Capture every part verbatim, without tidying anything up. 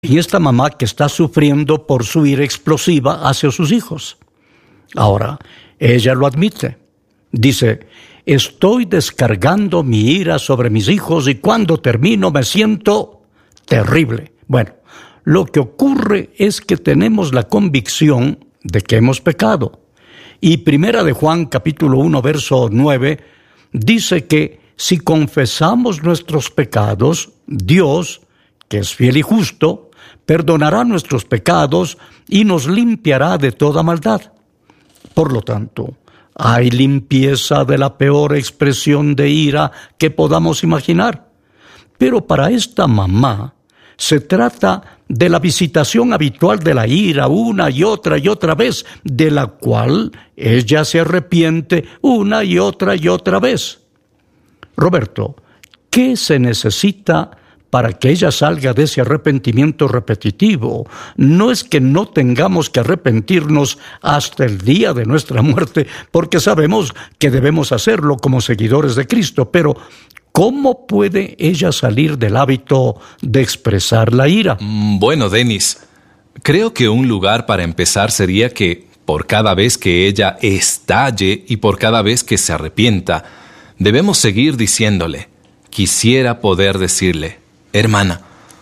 Y esta mamá que está sufriendo por su ira explosiva hacia sus hijos. Ahora, ella lo admite. Dice, estoy descargando mi ira sobre mis hijos y cuando termino me siento terrible. Bueno, lo que ocurre es que tenemos la convicción de que hemos pecado. Y Primera de Juan, capítulo uno, verso nueve, dice que si confesamos nuestros pecados, Dios, que es fiel y justo, perdonará nuestros pecados y nos limpiará de toda maldad. Por lo tanto, hay limpieza de la peor expresión de ira que podamos imaginar. Pero para esta mamá se trata de la visitación habitual de la ira una y otra y otra vez, de la cual ella se arrepiente una y otra y otra vez. Roberto, ¿qué se necesita para que ella salga de ese arrepentimiento repetitivo? No es que no tengamos que arrepentirnos hasta el día de nuestra muerte, porque sabemos que debemos hacerlo como seguidores de Cristo, pero ¿cómo puede ella salir del hábito de expresar la ira? Bueno, Denis, creo que un lugar para empezar sería que por cada vez que ella estalle y por cada vez que se arrepienta, debemos seguir diciéndole, quisiera poder decirle, hermana,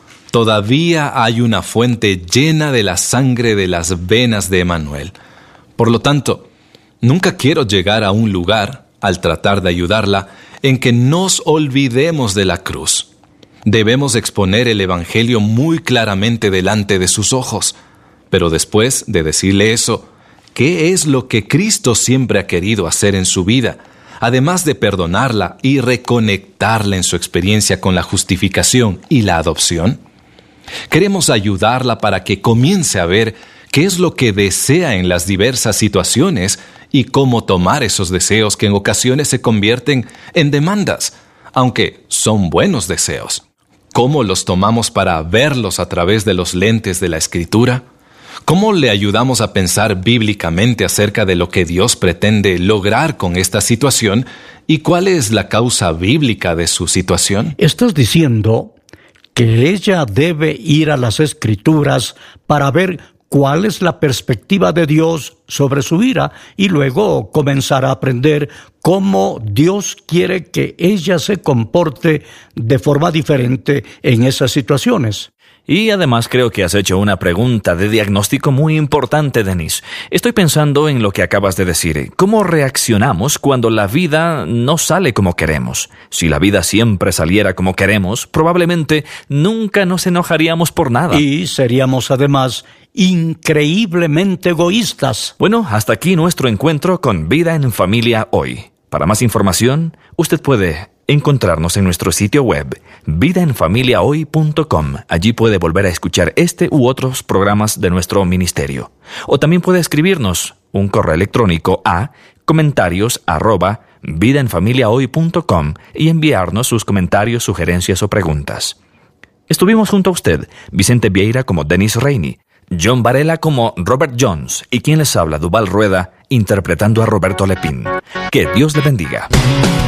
todavía hay una fuente llena de la sangre de las venas de Emanuel. Por lo tanto, nunca quiero llegar a un lugar, al tratar de ayudarla, en que nos olvidemos de la cruz. Debemos exponer el Evangelio muy claramente delante de sus ojos. Pero después de decirle eso, ¿qué es lo que Cristo siempre ha querido hacer en su vida? Además de perdonarla y reconectarla en su experiencia con la justificación y la adopción. Queremos ayudarla para que comience a ver qué es lo que desea en las diversas situaciones y cómo tomar esos deseos que en ocasiones se convierten en demandas, aunque son buenos deseos. ¿Cómo los tomamos para verlos a través de los lentes de la Escritura? ¿Cómo le ayudamos a pensar bíblicamente acerca de lo que Dios pretende lograr con esta situación y cuál es la causa bíblica de su situación? Estás diciendo que ella debe ir a las Escrituras para ver cuál es la perspectiva de Dios sobre su ira y luego comenzar a aprender cómo Dios quiere que ella se comporte de forma diferente en esas situaciones. Y además creo que has hecho una pregunta de diagnóstico muy importante, Denis. Estoy pensando en lo que acabas de decir. ¿Cómo reaccionamos cuando la vida no sale como queremos? Si la vida siempre saliera como queremos, probablemente nunca nos enojaríamos por nada. Y seríamos además increíblemente egoístas. Bueno, hasta aquí nuestro encuentro con Vida en Familia hoy. Para más información, usted puede encontrarnos en nuestro sitio web, vida en familia hoy punto com. Allí puede volver a escuchar este u otros programas de nuestro ministerio. O también puede escribirnos un correo electrónico a comentarios arroba vida en familia hoy punto com y enviarnos sus comentarios, sugerencias o preguntas. Estuvimos junto a usted, Vicente Vieira como Denis Rainey, John Varela como Robert Jones y quien les habla, Duval Rueda, interpretando a Roberto Lepín. Que Dios le bendiga.